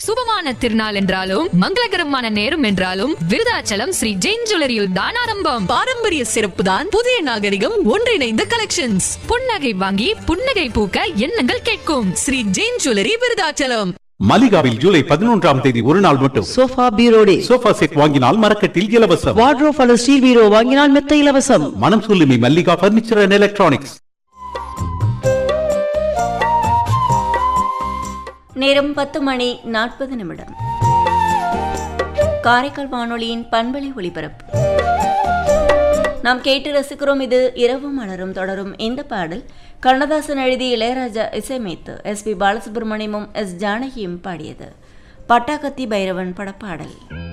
சுபமான திருநாள் என்றாலும் மங்களகரமான நேரம் என்றாலும் விருதாச்சலம் ஸ்ரீ ஜெயின் ஜுவல்லரியில் தான் ஆரம்பம். பாரம்பரிய சிறப்பு தான் புதிய நாகரிகம் ஒன்றிணைந்த கலெக்ஷன்ஸ். புன்னகை வாங்கி புன்னகை பூக்க எண்ணங்கள் கேட்கும். ஸ்ரீ ஜெயின் ஜுவல்லரி விருதாச்சலம். மலிகாவில் ஜூலை 11ஆம் தேதி ஒரு நாள் மட்டும் சோஃபா பீரோ டே. சோஃபா செட் வாங்கினால் மரக்கட்டில் இலவசம். வார்ட்ரோப் அல்லது ஸ்டீல் பீரோ வாங்கினால் மெத்த இலவசம். மனம் சொல்லுமி மல்லிகா பர்னிச்சர் அண்ட் எலக்ட்ரானிக்ஸ். நேரம் 10:40. காரைக்கால் வானொலியின் பண்பலை ஒலிபரப்பு. நாம் கேட்டு ரசிக்கிறோம். இது இரவு மலரும் தொடரும். இந்த பாடல் கண்ணதாசன் எழுதி இளையராஜா இசையமைத்து SP பாலசுப்ரமணியமும் S ஜானகியும் பாடியது. பட்டாக்கத்தி பைரவன் படப்பாடல்.